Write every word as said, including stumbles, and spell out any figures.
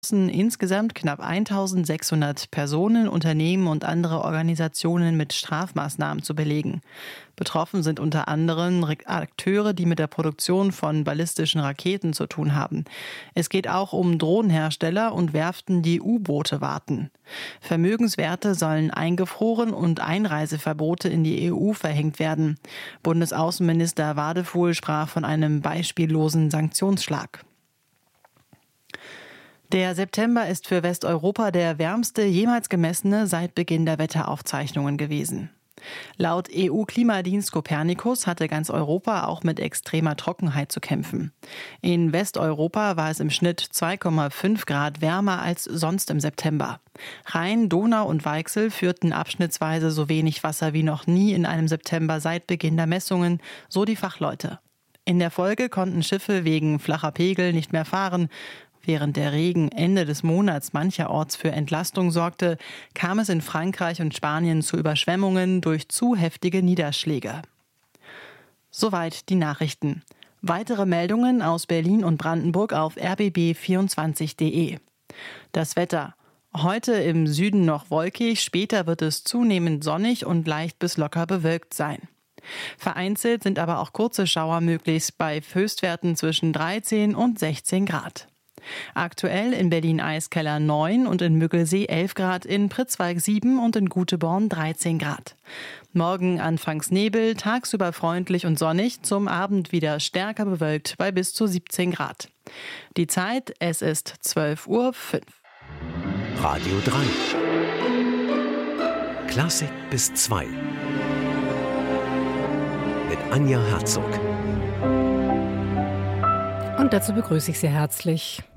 insgesamt knapp eintausendsechshundert Personen, Unternehmen und andere Organisationen mit Strafmaßnahmen zu belegen. Betroffen sind unter anderem Akteure, die mit der Produktion von ballistischen Raketen zu tun haben. Es geht auch um Drohnenhersteller und Werften, die U-Boote warten. Vermögenswerte sollen eingefroren und Einreiseverbote in die E U verhängt werden. Bundesaußenminister Wadefuhl sprach von einem beispiellosen Sanktionsschlag. Der September ist für Westeuropa der wärmste jemals gemessene seit Beginn der Wetteraufzeichnungen gewesen. Laut E U-Klimadienst Copernicus hatte ganz Europa auch mit extremer Trockenheit zu kämpfen. In Westeuropa war es im Schnitt zwei Komma fünf Grad wärmer als sonst im September. Rhein, Donau und Weichsel führten abschnittsweise so wenig Wasser wie noch nie in einem September seit Beginn der Messungen, so die Fachleute. In der Folge konnten Schiffe wegen flacher Pegel nicht mehr fahren. Während der Regen Ende des Monats mancherorts für Entlastung sorgte, kam es in Frankreich und Spanien zu Überschwemmungen durch zu heftige Niederschläge. Soweit die Nachrichten. Weitere Meldungen aus Berlin und Brandenburg auf r b b vierundzwanzig punkt d e. Das Wetter. Heute im Süden noch wolkig, später wird es zunehmend sonnig und leicht bis locker bewölkt sein. Vereinzelt sind aber auch kurze Schauer möglich bei Höchstwerten zwischen dreizehn und sechzehn Grad. Aktuell in Berlin-Eiskeller neun und in Müggelsee elf Grad, in Pritzwalk sieben und in Guteborn dreizehn Grad. Morgen anfangs Nebel, tagsüber freundlich und sonnig, zum Abend wieder stärker bewölkt bei bis zu siebzehn Grad. Die Zeit, es ist zwölf Uhr fünf. Radio drei. Klassik bis zwei. Mit Anja Herzog. Und dazu begrüße ich Sie herzlich.